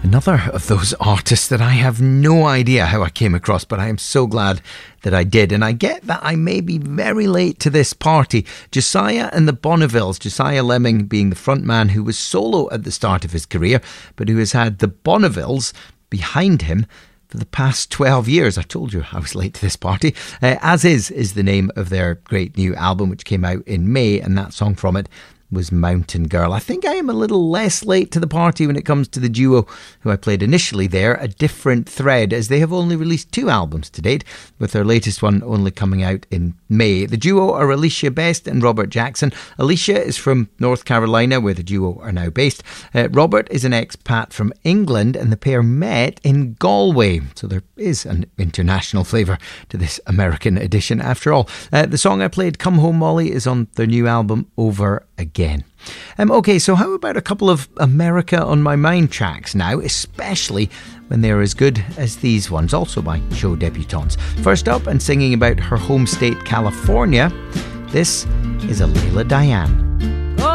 Another of those artists that I have no idea how I came across, but I am so glad that I did. And I get that I may be very late to this party. Josiah and the Bonnevilles, Josiah Lemming being the front man who was solo at the start of his career, but who has had the Bonnevilles behind him for the past 12 years. I told you I was late to this party. As is the name of their great new album, which came out in May, and that song from it was Mountain Girl. I think I am a little less late to the party when it comes to the duo who I played initially there, A Different Thread, as they have only released 2 albums to date, with their latest one only coming out in May. The duo are Alicia Best and Robert Jackson. Alicia is from North Carolina, where the duo are now based. Robert is an expat from England, and the pair met in Galway. So there is an international flavour to this American edition after all. The song I played, Come Home Molly, is on their new album Over Again. Okay, so how about a couple of America on My Mind tracks now, especially when they're as good as these ones, also by show debutantes. First up, and singing about her home state, California, this is Alela Diane.